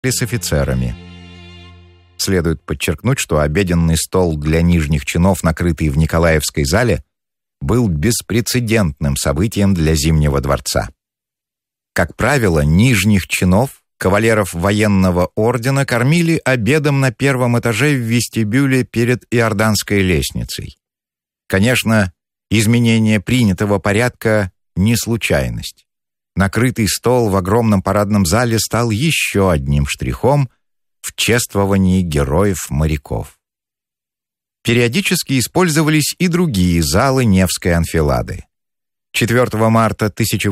с офицерами. Следует подчеркнуть, что обеденный стол для нижних чинов, накрытый в Николаевской зале, был беспрецедентным событием для Зимнего дворца. Как правило, нижних чинов, кавалеров военного ордена, кормили обедом на первом этаже в вестибюле перед Иорданской лестницей. Конечно, изменение принятого порядка — не случайность. Накрытый стол в огромном парадном зале стал еще одним штрихом в чествовании героев-моряков. Периодически использовались и другие залы Невской анфилады. 4 марта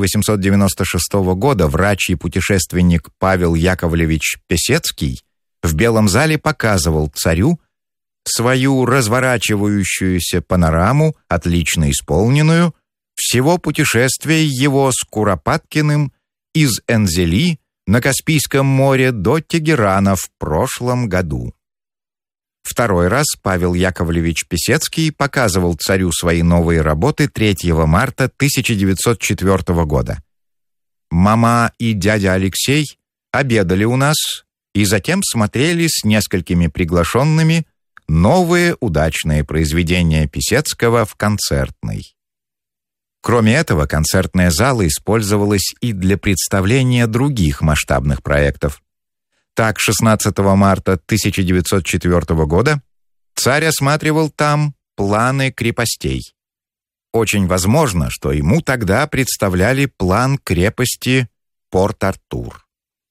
1896 года врач и путешественник Павел Яковлевич Песецкий в Белом зале показывал царю свою разворачивающуюся панораму, отлично исполненную, всего путешествия его с Куропаткиным из Энзели на Каспийском море до Тегерана в прошлом году. Второй раз Павел Яковлевич Песецкий показывал царю свои новые работы 3 марта 1904 года. Мама и дядя Алексей обедали у нас и затем смотрели с несколькими приглашенными новые удачные произведения Песецкого в концертной. Кроме этого, концертная зала использовалась и для представления других масштабных проектов. Так, 16 марта 1904 года царь осматривал там планы крепостей. Очень возможно, что ему тогда представляли план крепости Порт-Артур.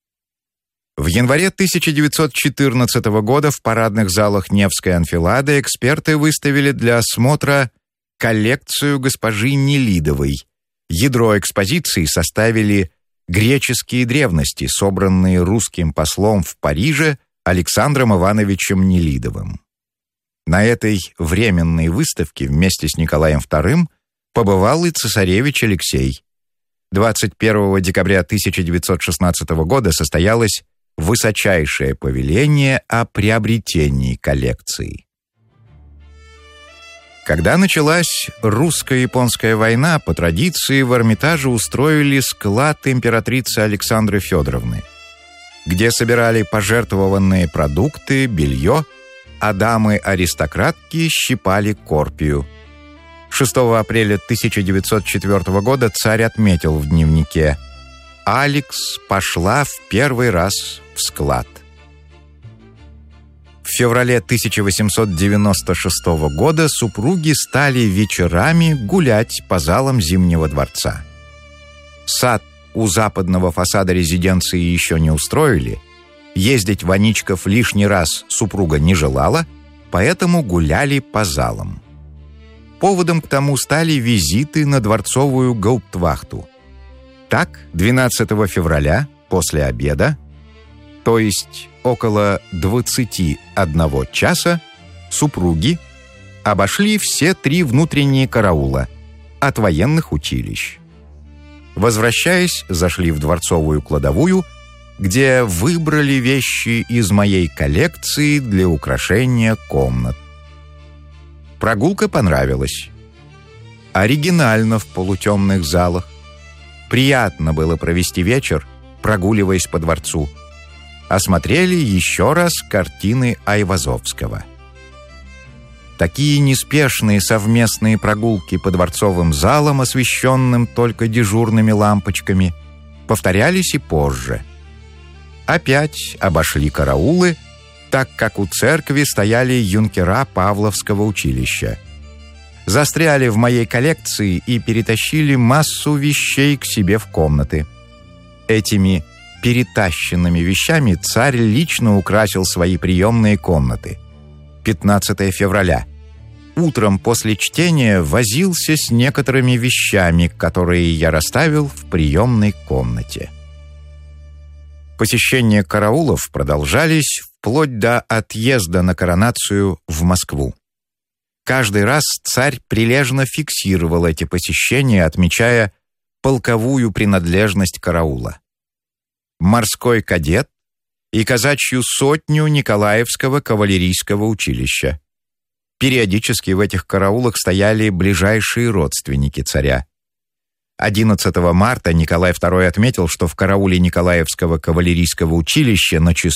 В январе 1914 года в парадных залах Невской анфилады эксперты выставили для осмотра коллекцию госпожи Нелидовой. Ядро экспозиции составили греческие древности, собранные русским послом в Париже Александром Ивановичем Нелидовым. На этой временной выставке вместе с Николаем II побывал и цесаревич Алексей. 21 декабря 1916 года состоялось высочайшее повеление о приобретении коллекции. Когда началась русско-японская война, по традиции в Эрмитаже устроили склад императрицы Александры Федоровны, где собирали пожертвованные продукты, белье, а дамы-аристократки щипали корпию. 6 апреля 1904 года царь отметил в дневнике: «Алекс пошла в первый раз в склад». В феврале 1896 года супруги стали вечерами гулять по залам Зимнего дворца. Сад у западного фасада резиденции еще не устроили, ездить в Аничков лишний раз супруга не желала, поэтому гуляли по залам. Поводом к тому стали визиты на дворцовую гауптвахту. Так, 12 февраля, после обеда, то есть около 21 часа, супруги обошли все 3 внутренние караула от военных училищ. Возвращаясь, зашли в дворцовую кладовую, где выбрали вещи из моей коллекции для украшения комнат. Прогулка понравилась. Оригинально в полутемных залах. Приятно было провести вечер, прогуливаясь по дворцу. Осмотрели еще раз картины Айвазовского. Такие неспешные совместные прогулки по дворцовым залам, освещенным только дежурными лампочками, повторялись и позже. Опять обошли караулы, так как у церкви стояли юнкера Павловского училища. Застряли в моей коллекции и перетащили массу вещей к себе в комнаты. Этими перетащенными вещами царь лично украсил свои приемные комнаты. 15 февраля. Утром после чтения возился с некоторыми вещами, которые я расставил в приемной комнате. Посещения караулов продолжались вплоть до отъезда на коронацию в Москву. Каждый раз царь прилежно фиксировал эти посещения, отмечая полковую принадлежность караула. Морской кадет и казачью сотню Николаевского кавалерийского училища. Периодически в этих караулах стояли ближайшие родственники царя. 11 марта Николай II отметил, что в карауле Николаевского кавалерийского училища на часу